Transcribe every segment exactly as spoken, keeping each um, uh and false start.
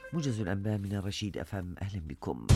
موجز الأنباء من الرشيد أف أم، أهلا بكم.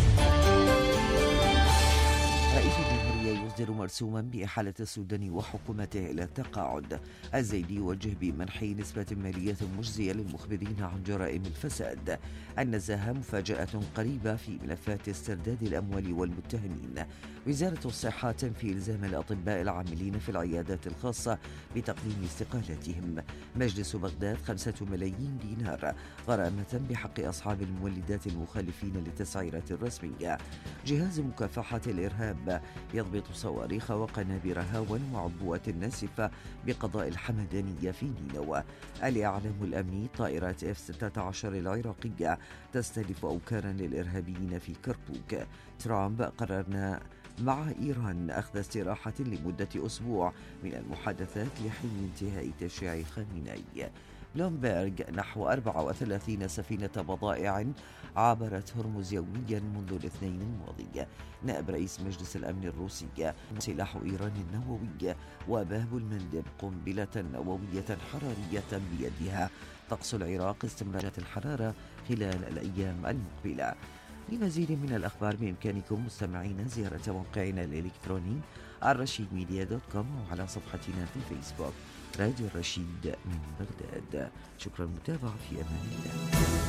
رئيس الجمهورية يصدر مرسوما بإحالة السوداني وحكومته إلى التقاعد. الزيدي يوجه بمنح نسبة مالية مجزية للمخبرين عن جرائم الفساد. النزاهة مفاجأة قريبة في ملفات استرداد الأموال والمتهمين. وزارة الصحة تنفي إلزام الأطباء العاملين في العيادات الخاصة بتقديم استقالتهم. مجلس بغداد خمسة ملايين دينار غرامة بحق أصحاب المولدات المخالفين للتسعيرات الرسمية. جهاز مكافحة الإرهاب يضبط صواريخ وقنابر هاون وعبوات ناسفة بقضاء الحمدانية في نينوى. الإعلام الأمني: طائرات إف ستة عشر العراقية تستهدف أوكارا للإرهابيين في كركوك. ترامب: قررنا مع إيران أخذ استراحة لمدة أسبوع من المحادثات لحين انتهاء تشييع خامنئي. بلومبيرغ: نحو أربعة وثلاثين سفينة بضائع عابرت هرمز يوميا منذ الاثنين الماضي. نائب رئيس مجلس الأمن الروسي: سلاح إيران النووي وباب المندب قنبلة نووية حرارية بيدها. طقس العراق: استمرار الحرارة خلال الأيام المقبلة. لمزيد من الأخبار بإمكانكم مستمعين زيارة موقعنا الإلكتروني الرشيد ميديا دوت كوم وعلى صفحتنا في الفيسبوك راديو الرشيد من بغداد. شكرا للمتابعة، في أمان الله.